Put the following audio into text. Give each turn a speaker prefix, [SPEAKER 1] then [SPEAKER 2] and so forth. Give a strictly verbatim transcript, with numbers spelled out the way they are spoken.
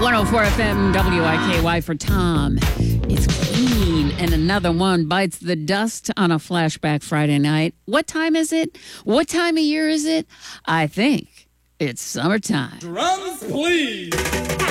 [SPEAKER 1] one oh four F M W I K Y for Tom. It's clean, and another one bites the dust on a flashback Friday night. What time is it? What time of year is it? I think it's summertime.
[SPEAKER 2] Drums, please.